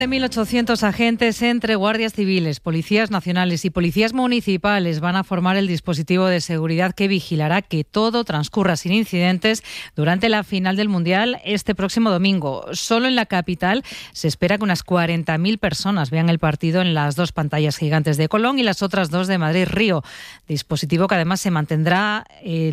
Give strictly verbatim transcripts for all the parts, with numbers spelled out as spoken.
mil ochocientos agentes entre guardias civiles, policías nacionales y policías municipales van a formar el dispositivo de seguridad que vigilará que todo transcurra sin incidentes durante la final del Mundial este próximo domingo. Solo en la capital se espera que unas cuarenta mil personas vean el partido en las dos pantallas gigantes de Colón y las otras dos de Madrid-Río. Dispositivo que además se mantendrá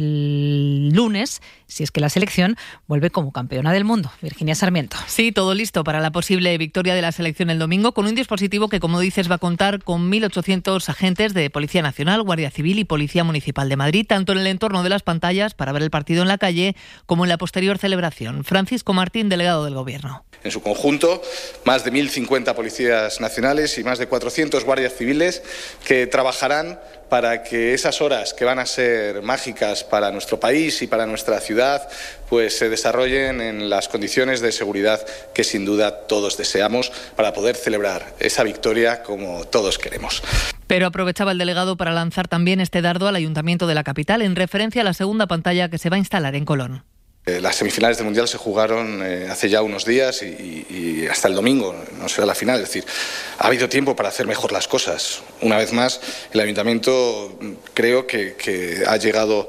el lunes si es que la selección vuelve como campeona del mundo. Virginia Sarmiento. Sí, todo listo para la posible victoria de la selección el domingo, con un dispositivo que, como dices, va a contar con mil ochocientos agentes de Policía Nacional, Guardia Civil y Policía Municipal de Madrid, tanto en el entorno de las pantallas para ver el partido en la calle como en la posterior celebración. Francisco Martín, delegado del Gobierno. En su conjunto, más de mil cincuenta policías nacionales y más de cuatrocientos guardias civiles que trabajarán para que esas horas que van a ser mágicas para nuestro país y para nuestra ciudad, pues se desarrollen en las condiciones de seguridad que sin duda todos deseamos para poder celebrar esa victoria como todos queremos. Pero aprovechaba el delegado para lanzar también este dardo al Ayuntamiento de la capital en referencia a la segunda pantalla que se va a instalar en Colón. Las semifinales del Mundial se jugaron eh, hace ya unos días y, y hasta el domingo no será la final. Es decir, ha habido tiempo para hacer mejor las cosas. Una vez más, el Ayuntamiento creo que, que ha llegado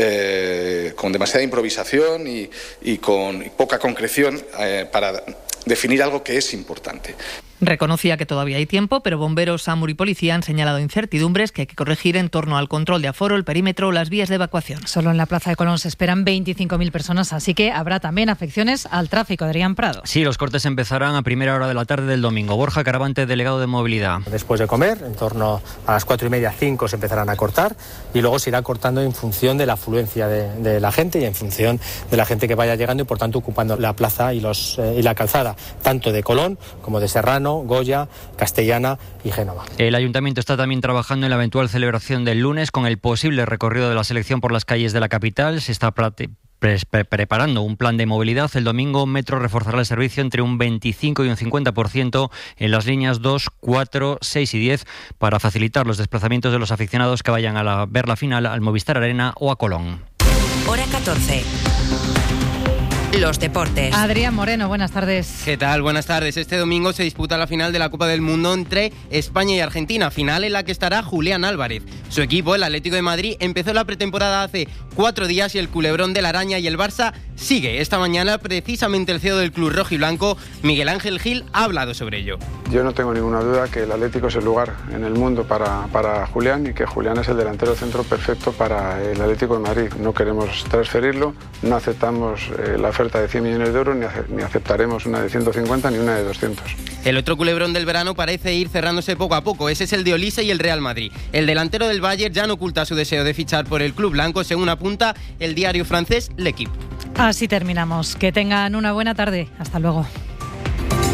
eh, con demasiada improvisación y, y con poca concreción eh, para definir algo que es importante. Reconocía que todavía hay tiempo, pero bomberos, SAMUR y policía han señalado incertidumbres que hay que corregir en torno al control de aforo, el perímetro o las vías de evacuación. Solo en la Plaza de Colón se esperan veinticinco mil personas, así que habrá también afecciones al tráfico. Adrián Prado. Sí, los cortes empezarán a primera hora de la tarde del domingo. Borja Caravante, delegado de Movilidad. Después de comer, en torno a las cuatro y media, cinco, se empezarán a cortar y luego se irá cortando en función de la afluencia de, de la gente y en función de la gente que vaya llegando y por tanto ocupando la plaza y, los, eh, y la calzada, tanto de Colón como de Serrano, Goya, Castellana y Génova. El Ayuntamiento está también trabajando en la eventual celebración del lunes con el posible recorrido de la selección por las calles de la capital. Se está pre- pre- preparando un plan de movilidad. El domingo Metro reforzará el servicio entre un veinticinco y un cincuenta por ciento en las líneas dos, cuatro, seis y diez para facilitar los desplazamientos de los aficionados que vayan a la, ver la final al Movistar Arena o a Colón. Hora catorce. Los deportes. Adrián Moreno, buenas tardes. ¿Qué tal? Buenas tardes. Este domingo se disputa la final de la Copa del Mundo entre España y Argentina, final en la que estará Julián Álvarez. Su equipo, el Atlético de Madrid, empezó la pretemporada hace cuatro días y el culebrón de la araña y el Barça sigue. Esta mañana, precisamente el C E O del club rojiblanco, Miguel Ángel Gil, ha hablado sobre ello. Yo no tengo ninguna duda que el Atlético es el lugar en el mundo para, para Julián y que Julián es el delantero centro perfecto para el Atlético de Madrid. No queremos transferirlo, no aceptamos eh, la oferta de cien millones de euros, ni, ace- ni aceptaremos una de ciento cincuenta ni una de doscientos. El otro culebrón del verano parece ir cerrándose poco a poco. Ese es el de Olise y el Real Madrid. El delantero del Bayern ya no oculta su deseo de fichar por el club blanco, según apunta el diario francés L'Équipe. Así terminamos. Que tengan una buena tarde. Hasta luego.